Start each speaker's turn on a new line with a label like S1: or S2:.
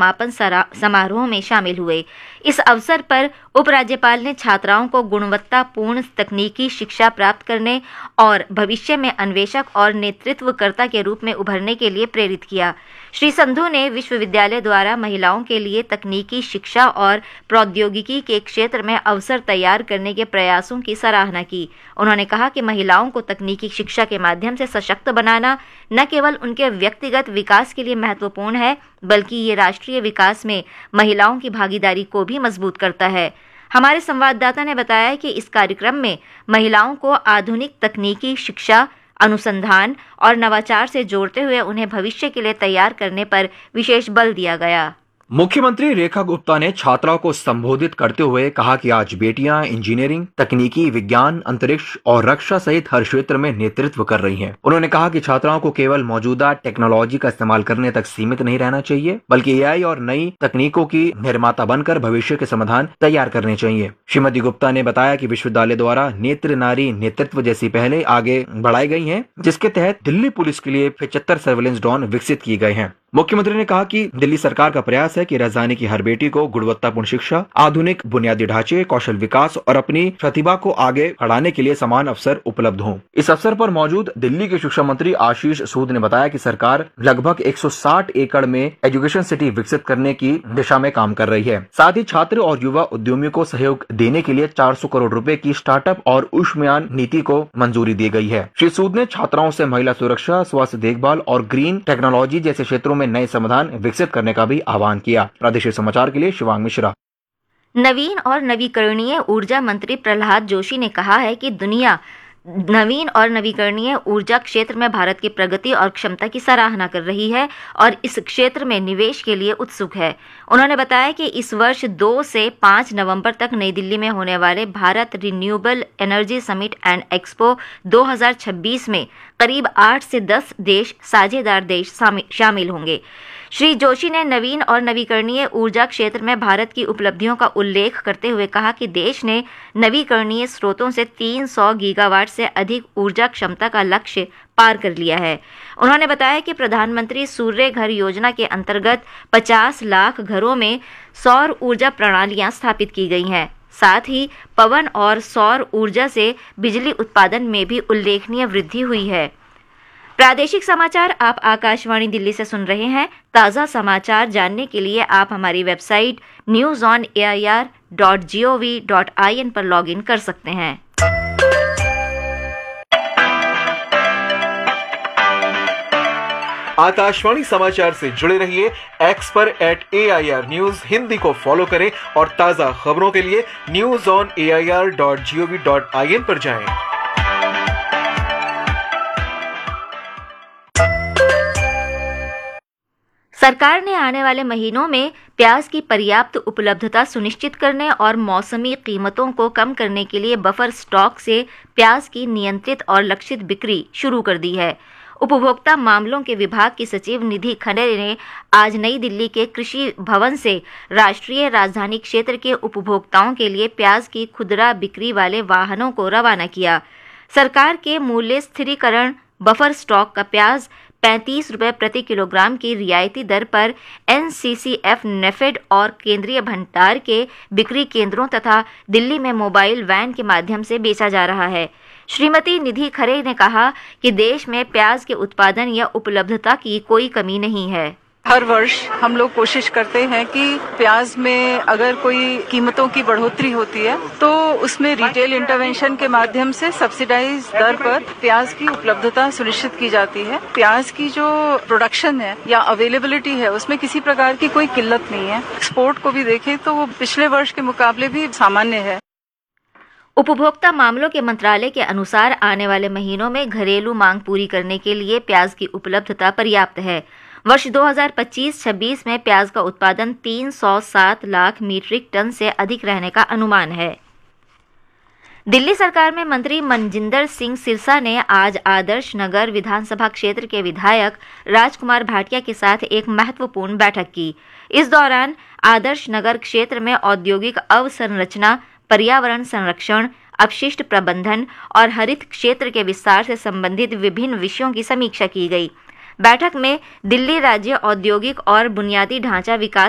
S1: समापन समारोह में शामिल हुए। इस अवसर पर उपराज्यपाल ने छात्राओं को गुणवत्तापूर्ण तकनीकी शिक्षा प्राप्त करने और भविष्य में अन्वेषक और नेतृत्वकर्ता के रूप में उभरने के लिए प्रेरित किया। श्री संधू ने विश्वविद्यालय द्वारा महिलाओं के लिए तकनीकी शिक्षा और प्रौद्योगिकी के क्षेत्र में अवसर तैयार करने के प्रयासों की सराहना की। उन्होंने कहा कि महिलाओं को तकनीकी शिक्षा के माध्यम से सशक्त बनाना न केवल उनके व्यक्तिगत विकास के लिए महत्वपूर्ण है, बल्कि ये राष्ट्रीय विकास में महिलाओं की भागीदारी को भी मजबूत करता है। हमारे संवाददाता ने बताया कि इस कार्यक्रम में महिलाओं को आधुनिक तकनीकी शिक्षा, अनुसंधान और नवाचार से जोड़ते हुए उन्हें भविष्य के लिए तैयार करने पर विशेष बल दिया गया।
S2: मुख्यमंत्री रेखा गुप्ता ने छात्राओं को संबोधित करते हुए कहा कि आज बेटियां इंजीनियरिंग, तकनीकी, विज्ञान, अंतरिक्ष और रक्षा सहित हर क्षेत्र में नेतृत्व कर रही हैं। उन्होंने कहा कि छात्राओं को केवल मौजूदा टेक्नोलॉजी का इस्तेमाल करने तक सीमित नहीं रहना चाहिए, बल्कि एआई और नई तकनीकों की निर्माता बनकर भविष्य के समाधान तैयार करने चाहिए। श्रीमती गुप्ता ने बताया कि विश्वविद्यालय द्वारा नेत्र नारी नेतृत्व जैसी पहले आगे बढ़ाई गई है, जिसके तहत दिल्ली पुलिस के लिए 75 सर्विलेंस ड्रोन विकसित किए गए हैं। मुख्यमंत्री ने कहा कि दिल्ली सरकार का प्रयास है कि राजधानी की हर बेटी को गुणवत्तापूर्ण शिक्षा, आधुनिक बुनियादी ढांचे, कौशल विकास और अपनी प्रतिभा को आगे बढ़ाने के लिए समान अवसर उपलब्ध हों। इस अवसर पर मौजूद दिल्ली के शिक्षा मंत्री आशीष सूद ने बताया कि सरकार लगभग 160 एकड़ में एजुकेशन सिटी विकसित करने की दिशा में काम कर रही है। साथ ही छात्र और युवा उद्यमियों को सहयोग देने के लिए 400 करोड़ रुपए की स्टार्टअप और ऊष्मयान नीति को मंजूरी दी गई है। श्री सूद ने छात्राओं से महिला सुरक्षा, स्वास्थ्य देखभाल और ग्रीन टेक्नोलॉजी जैसे क्षेत्रों में नए समाधान विकसित करने का भी आह्वान किया। प्रादेशिक समाचार के लिए शिवांग मिश्रा।
S1: नवीन और नवीकरणीय ऊर्जा मंत्री प्रहलाद जोशी ने कहा है कि दुनिया नवीन और नवीकरणीय ऊर्जा क्षेत्र में भारत की प्रगति और क्षमता की सराहना कर रही है और इस क्षेत्र में निवेश के लिए उत्सुक है। उन्होंने बताया कि इस वर्ष 2 से 5 नवंबर तक नई दिल्ली में होने वाले Bharat renewable energy summit and expo 2026 में करीब 8 से 10 देश साझेदार देश शामिल होंगे। श्री जोशी ने नवीन और नवीकरणीय ऊर्जा क्षेत्र में भारत की उपलब्धियों का उल्लेख करते हुए कहा कि देश ने नवीकरणीय स्रोतों से 300 गीगावाट से अधिक ऊर्जा क्षमता का लक्ष्य पार कर लिया है। उन्होंने बताया कि प्रधानमंत्री सूर्य घर योजना के अंतर्गत 50 लाख घरों में सौर ऊर्जा प्रणालियां स्थापित की गई हैं। साथ ही पवन और सौर ऊर्जा से बिजली उत्पादन में भी उल्लेखनीय वृद्धि हुई है। प्रादेशिक समाचार आप आकाशवाणी दिल्ली से सुन रहे हैं। ताज़ा समाचार जानने के लिए आप हमारी वेबसाइट newsonair.gov.in पर लॉगिन कर सकते हैं।
S3: आकाशवाणी समाचार से जुड़े रहिए। एक्स पर @AIR न्यूज हिंदी को फॉलो करें और ताज़ा खबरों के लिए newsonair.gov.in पर जाएं।
S1: सरकार ने आने वाले महीनों में प्याज की पर्याप्त उपलब्धता सुनिश्चित करने और मौसमी कीमतों को कम करने के लिए बफर स्टॉक से प्याज की नियंत्रित और लक्षित बिक्री शुरू कर दी है। उपभोक्ता मामलों के विभाग की सचिव निधि खरे ने आज नई दिल्ली के कृषि भवन से राष्ट्रीय राजधानी क्षेत्र के उपभोक्ताओं के लिए प्याज की खुदरा बिक्री वाले वाहनों को रवाना किया। सरकार के मूल्य स्थिरीकरण बफर स्टॉक का प्याज 35 रुपये प्रति किलोग्राम की रियायती दर पर NCCF, नेफेड और केंद्रीय भंडार के बिक्री केंद्रों तथा दिल्ली में मोबाइल वैन के माध्यम से बेचा जा रहा है। श्रीमती निधि खरे ने कहा कि देश में प्याज के उत्पादन या उपलब्धता की कोई कमी नहीं है।
S4: हर वर्ष हम लोग कोशिश करते हैं कि प्याज में अगर कोई कीमतों की बढ़ोतरी होती है तो उसमें रिटेल इंटरवेंशन के माध्यम से सब्सिडाइज दर पर प्याज की उपलब्धता सुनिश्चित की जाती है। प्याज की जो प्रोडक्शन है या अवेलेबिलिटी है उसमें किसी प्रकार की कोई किल्लत नहीं है। एक्सपोर्ट को भी देखें तो वो पिछले वर्ष के मुकाबले भी सामान्य है।
S1: उपभोक्ता मामलों के मंत्रालय के अनुसार आने वाले महीनों में घरेलू मांग पूरी करने के लिए प्याज की उपलब्धता पर्याप्त है। वर्ष 2025-26 में प्याज का उत्पादन 307 लाख मीट्रिक टन से अधिक रहने का अनुमान है। दिल्ली सरकार में मंत्री मनजिंदर सिंह सिरसा ने आज आदर्श नगर विधानसभा क्षेत्र के विधायक राजकुमार भाटिया के साथ एक महत्वपूर्ण बैठक की। इस दौरान आदर्श नगर क्षेत्र में औद्योगिक अवसंरचना, पर्यावरण संरक्षण, अपशिष्ट प्रबंधन और हरित क्षेत्र के विस्तार से संबंधित विभिन्न विषयों की समीक्षा की गई। बैठक में दिल्ली राज्य औद्योगिक और बुनियादी ढांचा विकास